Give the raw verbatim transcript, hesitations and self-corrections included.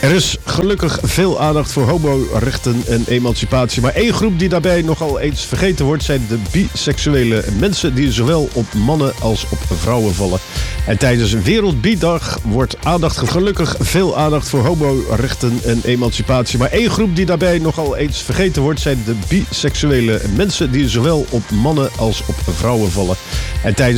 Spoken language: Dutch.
Er is gelukkig veel aandacht voor homorechten en emancipatie. Maar één groep die daarbij nogal eens vergeten wordt zijn de biseksuele mensen die zowel op mannen als op vrouwen vallen. En tijdens Wereld Bi-dag wordt aandacht, gelukkig veel aandacht voor homorechten en emancipatie. Maar één groep die daarbij nogal eens vergeten wordt zijn de biseksuele mensen die zowel op mannen als op vrouwen vallen. En tijdens